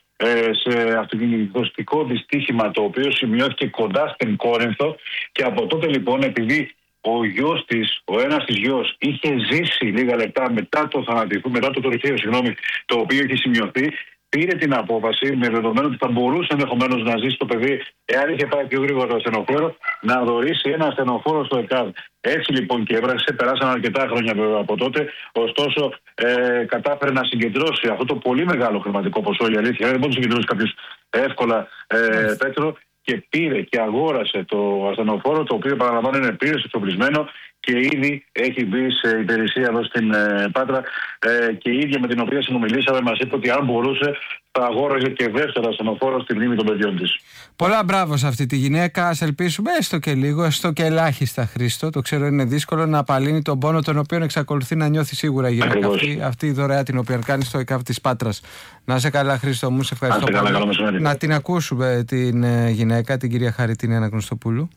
σε αυτοκινητικό δυστύχημα, το οποίο σημειώθηκε κοντά στην Κόρινθο, και από τότε λοιπόν, επειδή ο γιος της, ο ένας της γιος, είχε ζήσει λίγα λεπτά μετά το τροχαίο, το οποίο είχε σημειωθεί, πήρε την απόφαση, με δεδομένο ότι θα μπορούσε ενδεχομένως να ζήσει το παιδί, εάν είχε πάει πιο γρήγορα το ασθενοφόρο, να δωρήσει ένα ασθενοφόρο στο ΕΚΑΒ. Έτσι λοιπόν και έβραξε, περάσαν αρκετά χρόνια βέβαια από τότε, ωστόσο κατάφερε να συγκεντρώσει αυτό το πολύ μεγάλο χρηματικό ποσό, η αλήθεια. Δεν μπορεί να συγκεντρώσει κάποιος εύκολα, Πέτρο, και πήρε και αγόρασε το ασθενοφόρο, το οποίο, παραλαμβάνω, είναι πλήρως εξοπλισμένο και ήδη έχει μπει σε υπηρεσία εδώ στην Πάτρα, και η ίδια με την οποία συνομιλήσαμε μας είπε ότι αν μπορούσε θα αγόραζε και δεύτερο ασθενοφόρο στη μνήμη των παιδιών της. Πολλά μπράβο σε αυτή τη γυναίκα. Ας ελπίσουμε έστω και λίγο, έστω και ελάχιστα, Χρήστο. Το ξέρω, είναι δύσκολο να απαλύνει τον πόνο τον οποίο εξακολουθεί να νιώθει σίγουρα η γυναίκα αυτή η δωρεά την οποία κάνει στο ΕΚΑΒ της Πάτρας. Να είσαι καλά, Χρήστο μου, σε ευχαριστώ πολύ. Να την ακούσουμε την γυναίκα, την κυρία Χαριτίνη Αναγνωστοπούλου.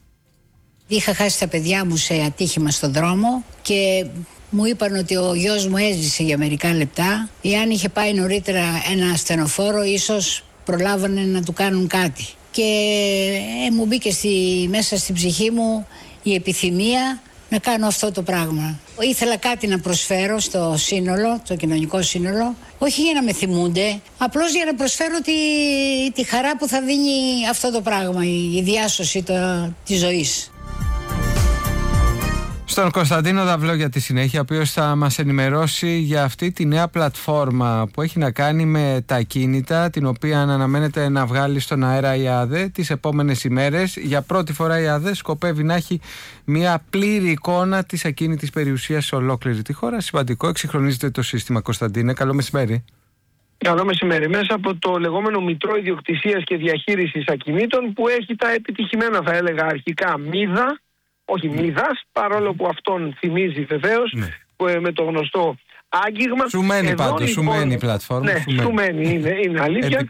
Είχα χάσει τα παιδιά μου σε ατύχημα στον δρόμο και μου είπαν ότι ο γιος μου έζησε για μερικά λεπτά. Εάν είχε πάει νωρίτερα ένα ασθενοφόρο, ίσως προλάβανε να του κάνουν κάτι. Και μου μπήκε μέσα στην ψυχή μου η επιθυμία να κάνω αυτό το πράγμα. Ήθελα κάτι να προσφέρω στο σύνολο, το κοινωνικό σύνολο, όχι για να με θυμούνται, απλώς για να προσφέρω τη χαρά που θα δίνει αυτό το πράγμα, η διάσωση της ζωής. Στον Κωνσταντίνο Δαυλό για τη συνέχεια, ο οποίος θα μας ενημερώσει για αυτή τη νέα πλατφόρμα που έχει να κάνει με τα ακίνητα, την οποία αναμένεται να βγάλει στον αέρα η ΑΔΕ τις επόμενες ημέρες. Για πρώτη φορά η ΑΔΕ σκοπεύει να έχει μια πλήρη εικόνα της ακίνητης περιουσίας σε ολόκληρη τη χώρα. Σημαντικό, εξυγχρονίζεται το σύστημα. Κωνσταντίνε, καλό μεσημέρι. Καλό μεσημέρι. Μέσα από το λεγόμενο Μητρό Ιδιοκτησίας και Διαχείρισης Ακινήτων, που έχει τα επιτυχημένα, θα έλεγα αρχικά, μίδα, όχι Μίδας, παρόλο που αυτόν θυμίζει βεβαίως, με το γνωστό άγγιγμα. Σου μένει πάντως, σου μένει η πλατφόρμα. Ναι, σου μένει, είναι αλήθεια.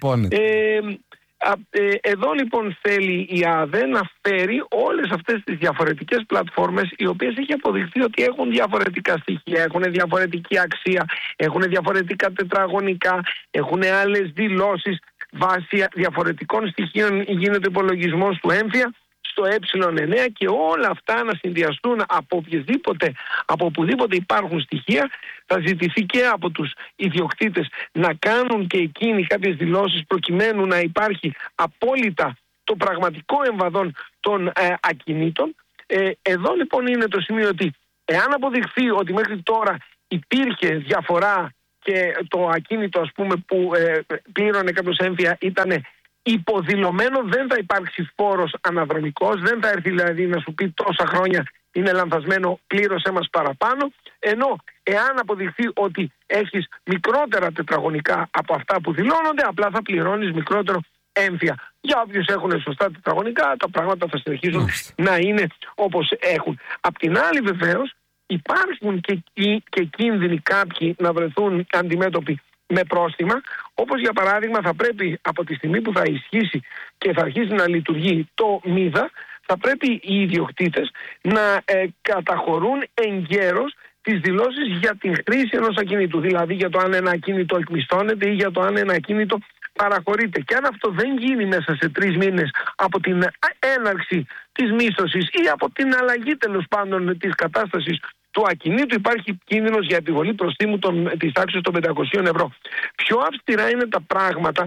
Εδώ λοιπόν θέλει η ΑΔΕ να φέρει όλες αυτές τις διαφορετικές πλατφόρμες, οι οποίες έχει αποδειχθεί ότι έχουν διαφορετικά στοιχεία, έχουν διαφορετική αξία, έχουν διαφορετικά τετραγωνικά, έχουν άλλες δηλώσεις, βάσει διαφορετικών στοιχείων γίνεται υπολογισμός του έμφυα στο ε9, και όλα αυτά να συνδυαστούν από οπουδήποτε υπάρχουν στοιχεία. Θα ζητηθεί και από τους ιδιοκτήτες να κάνουν και εκείνοι κάποιες δηλώσεις, προκειμένου να υπάρχει απόλυτα το πραγματικό εμβαδόν των ακινήτων. Εδώ λοιπόν είναι το σημείο ότι εάν αποδειχθεί ότι μέχρι τώρα υπήρχε διαφορά και το ακίνητο, ας πούμε, που πλήρωνε κάποιος έμφυα ήταν υποδηλωμένο, δεν θα υπάρξει φόρος αναδρομικός, δεν θα έρθει δηλαδή να σου πει τόσα χρόνια είναι λανθασμένο, πλήρωσέ μας παραπάνω. Ενώ εάν αποδειχθεί ότι έχεις μικρότερα τετραγωνικά από αυτά που δηλώνονται, απλά θα πληρώνεις μικρότερο έμφυα. Για όποιους έχουν σωστά τετραγωνικά, τα πράγματα θα συνεχίσουν να είναι όπως έχουν. Απ' την άλλη βεβαίως υπάρχουν και κίνδυνοι κάποιοι να βρεθούν αντιμέτωποι με πρόστιμα, όπως για παράδειγμα θα πρέπει από τη στιγμή που θα ισχύσει και θα αρχίσει να λειτουργεί το ΜΙΔΑ, θα πρέπει οι ιδιοκτήτες να καταχωρούν εγκαίρως τις δηλώσεις για την χρήση ενός ακινήτου, δηλαδή για το αν ένα ακίνητο εκμισθώνεται ή για το αν ένα ακίνητο παραχωρείται. Και αν αυτό δεν γίνει μέσα σε 3 μήνες από την έναρξη της μίσθωσης ή από την αλλαγή τέλος πάντων της κατάστασης του ακινήτου, υπάρχει κίνδυνος για επιβολή προστίμου της τάξης των 500 ευρώ. Πιο αυστηρά είναι τα πράγματα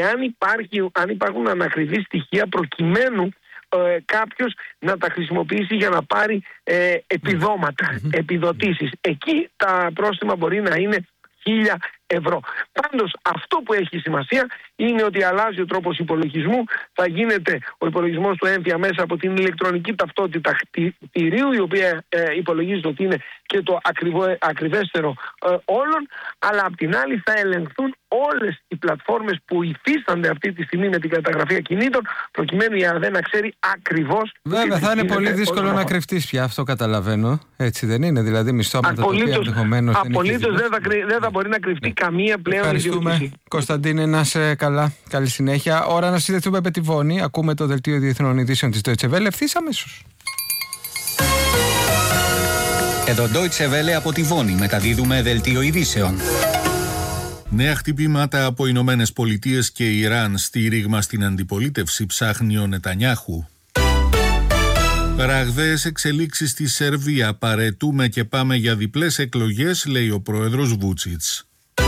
αν υπάρχουν ανακριβή στοιχεία προκειμένου κάποιος να τα χρησιμοποιήσει για να πάρει επιδόματα, επιδοτήσεις. Εκεί τα πρόστιμα μπορεί να είναι 1.000 ευρώ. Πάντως αυτό που έχει σημασία είναι ότι αλλάζει ο τρόπος υπολογισμού. Θα γίνεται ο υπολογισμός του έμφυα μέσα από την ηλεκτρονική ταυτότητα κτηρίου, η οποία υπολογίζεται ότι είναι και το ακριβέστερο όλων, αλλά απ' την άλλη θα ελεγχθούν όλες οι πλατφόρμες που υφίστανται αυτή τη στιγμή με την καταγραφή ακινήτων, προκειμένου η ΑΔΕ να ξέρει ακριβώς. Βέβαια, θα είναι πολύ δύσκολο να κρυφτείς πια, αυτό καταλαβαίνω. Έτσι δεν είναι? Δηλαδή μισθώματα τα οποία ενδεχομένως απολύτως δεν θα μπορεί να κρυφτεί καμία πλέον ιδιοκτήση. Ευχαριστούμε, Κωνσταντίνε, να είσαι καλά. Καλή συνέχεια. Ώρα να συνδεθούμε με τη Βόνη. Ακούμε το δελτίο διεθνών ειδήσεων της Deutsche Welle ευθύς αμέσως. Εδώ Deutsche Welle από τη Βόνη μεταδίδουμε δελτίο ειδήσεων. Νέα χτυπήματα από Ηνωμένες Πολιτείες και Ιράν. Στήριγμα στην αντιπολίτευση ψάχνει ο Νετανιάχου. Ραγδαίες εξελίξεις στη Σερβία. Παρετούμε και πάμε για διπλές εκλογές, λέει ο πρόεδρος Βούτσιτς.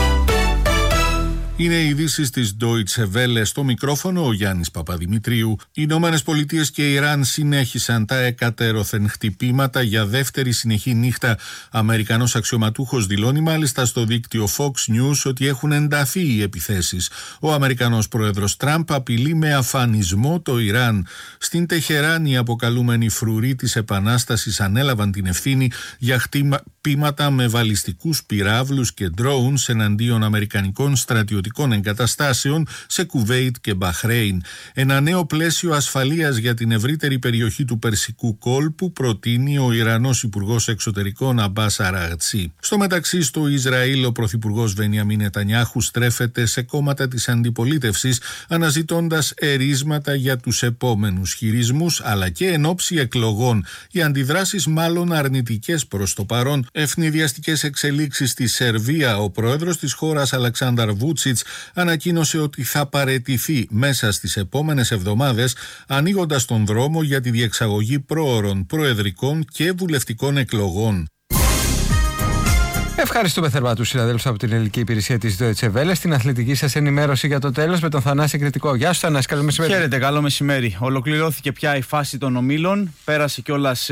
Είναι οι ειδήσεις της Deutsche Welle, στο μικρόφωνο ο Γιάννης Παπαδημητρίου. Οι Ηνωμένες Πολιτείες και Ιράν συνέχισαν τα εκατέρωθεν χτυπήματα για δεύτερη συνεχή νύχτα. Αμερικανός αξιωματούχος δηλώνει μάλιστα στο δίκτυο Fox News ότι έχουν ενταθεί οι επιθέσεις. Ο Αμερικανός πρόεδρος Τραμπ απειλεί με αφανισμό το Ιράν. Στην Τεχεράνη οι αποκαλούμενοι φρουροί της Επανάστασης ανέλαβαν την ευθύνη για χτυπήματα με βαλιστικούς πυράβλους και drones εναντίον αμερικανικών στρατιωτικών εγκαταστάσεων σε Κουβέιτ και Μπαχρέιν. Ένα νέο πλαίσιο ασφαλείας για την ευρύτερη περιοχή του Περσικού κόλπου προτείνει ο Ιρανός Υπουργός Εξωτερικών Αμπάς Αραγτσί. Στο μεταξύ, στο Ισραήλ ο Πρωθυπουργός Μπενιαμίν Νετανιάχου στρέφεται σε κόμματα της αντιπολίτευσης, αναζητώντας ερίσματα για τους επόμενους χειρισμούς, αλλά και εν ώψη εκλογών. Οι αντιδράσεις μάλλον αρνητικές προς το παρόν. Ευνηδιαστικές εξελίξεις στη Σερβία. Ο πρόεδρος της χώρας Αλεξάνδαρ Βούτσιτς ανακοίνωσε ότι θα παραιτηθεί μέσα στις επόμενες εβδομάδες, ανοίγοντας τον δρόμο για τη διεξαγωγή πρόωρων προεδρικών και βουλευτικών εκλογών. Ευχαριστούμε θερμά τους συναδέλφους από την ελληνική υπηρεσία της Deutsche Welle. Στην αθλητική σας ενημέρωση για το τέλος με τον Θανάση Κρητικό. Γεια σου, Θανάση, καλό μεσημέρι. Χαίρετε, καλό μεσημέρι. Ολοκληρώθηκε πια η φάση των ομίλων. Πέρασε κιόλας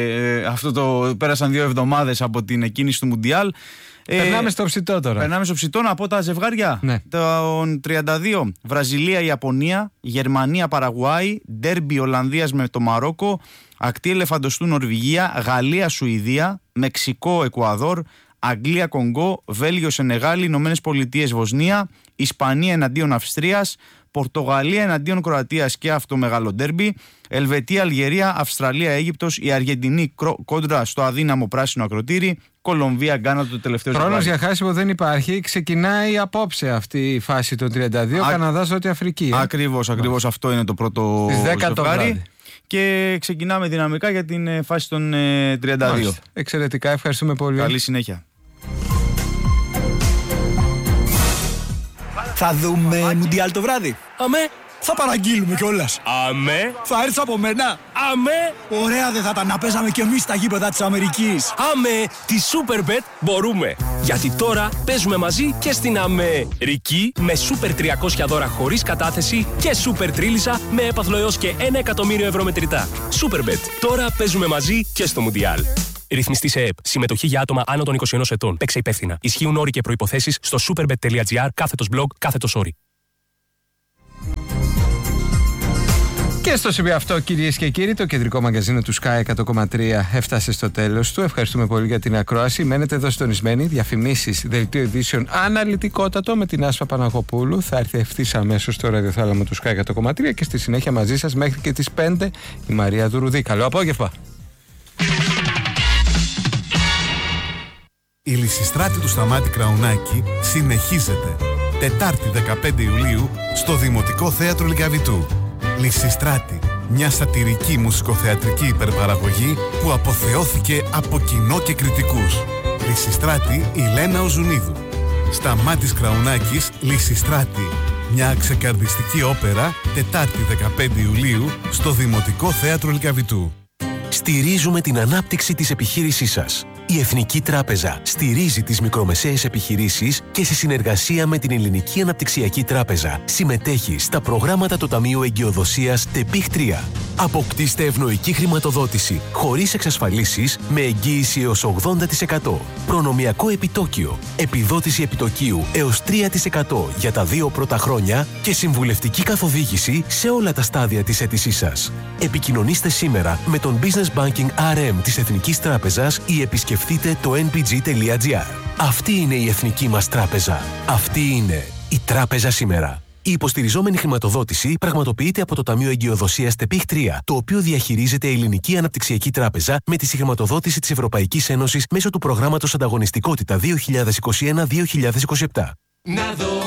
πέρασαν 2 εβδομάδες από την εκκίνηση του Μουντιάλ. Περνάμε στο ψητό τώρα. Περνάμε στο ψητό, να πω τα ζευγάρια. Ναι. Τον 32, Βραζιλία-Ιαπωνία, Γερμανία-Παραγουάη, ντέρμπι Ολλανδίας με το Μαρόκο, ακτή ελεφαντοστού Νορβηγία, Γαλλία-Σουηδία, Μεξικό-Εκουαδόρ, Αγγλία-Κονγκό, Βέλγιο-Σενεγάλη, Ηνωμένες Πολιτείες Βοσνία, Ισπανία εναντίον Αυστρίας, Πορτογαλία εναντίον Κροατίας και αυτό μεγάλο ντέρμπι, Ελβετία-Αλγερία, Αυστραλία-Αίγυπτος, η Αργεντινή κόντρα στο αδύναμο πράσινο ακροτήρι, Κολομβία-Γκάνα το τελευταίο ζευγάρι. Χρόνος για χάσιμο δεν υπάρχει. Ξεκινάει απόψε αυτή η φάση των 32, Καναδάς, Νότια Αφρική. Ακριβώς αυτό είναι το πρώτο ζευγάρι. Και ξεκινάμε δυναμικά για την φάση των 32. Εξαιρετικά, ευχαριστούμε πολύ. Καλή συνέχεια. Θα δούμε Μουντιάλ το βράδυ. Αμέ, Θα παραγγείλουμε κιόλας. Αμέ. Θα έρθεις από μένα. Αμέ. Ωραία δεν θα ήταν να παίζαμε κι εμείς στα γήπεδα της Αμερικής. Αμέ. Τη Superbet μπορούμε. Γιατί τώρα παίζουμε μαζί και στην Αμερική με Super 300 δώρα χωρίς κατάθεση και Super Τρίλισσα με έπαθλο έως και 1 εκατομμύριο ευρώ μετρητά. Superbet. Τώρα παίζουμε μαζί και στο Μουντιάλ. Ρυθμιστή σε ΕΕΠ. Συμμετοχή για άτομα άνω των 21 ετών. Παίξε υπεύθυνα. Ισχύουν όροι και προϋποθέσεις στο superbet.gr/blog/όροι. Και στο σημείο αυτό, κυρίες και κύριοι, το κεντρικό μαγκαζίνο του Sky 100,3 έφτασε στο τέλος του. Ευχαριστούμε πολύ για την ακρόαση. Μένετε εδώ συντονισμένοι. Διαφημίσεις, δελτίο ειδήσεων αναλυτικότατο με την Άσπα Παναγοπούλου. Θα έρθει ευθύς αμέσως στο ραδιοθάλαμο του Sky 100,3 και στη συνέχεια μαζί σας μέχρι και τις 5 η Μαρία Δουρουδή. Καλό απόγευμα. Η Λυσιστράτη του Σταμάτη Κραουνάκη συνεχίζεται. Τετάρτη 15 Ιουλίου στο Δημοτικό Θέατρο Λυκαβητού. Λυσιστράτη, μια σατυρική μουσικοθεατρική υπερπαραγωγή που αποθεώθηκε από κοινό και κριτικούς. Λυσιστράτη η Λένα Οζουνίδου. Σταμάτης Κραουνάκης, Λυσιστράτη, μια ξεκαρδιστική όπερα, Τετάρτη 15 Ιουλίου στο Δημοτικό Θέατρο Λυκαβητού. Στηρίζουμε την ανάπτυξη της επιχείρησής σας. Η Εθνική Τράπεζα στηρίζει τις μικρομεσαίες επιχειρήσεις και σε συνεργασία με την Ελληνική Αναπτυξιακή Τράπεζα συμμετέχει στα προγράμματα του Ταμείου Εγκυοδοσίας ΤΕΠΙΧ 3. Αποκτήστε ευνοϊκή χρηματοδότηση χωρίς εξασφαλίσεις με εγγύηση έως 80%. Προνομιακό επιτόκιο, επιδότηση επιτοκίου έως 3% για τα 2 πρώτα χρόνια και συμβουλευτική καθοδήγηση σε όλα τα στάδια της αίτησής σας. Επικοινωνήστε σήμερα με τον Business Banking RM της Εθνικής Τράπεζας ή επισκεφτείτε το npg.gr. Αυτή είναι η εθνική μας τράπεζα. Αυτή είναι η τράπεζα σήμερα. Η υποστηριζόμενη χρηματοδότηση πραγματοποιείται από το Ταμείο Εγκυοδοσίας ΤΕΠΙΧ 3, το οποίο διαχειρίζεται η Ελληνική Αναπτυξιακή Τράπεζα με τη συγχρηματοδότηση της Ευρωπαϊκής Ένωσης μέσω του προγράμματος Ανταγωνιστικότητα 2021-2027.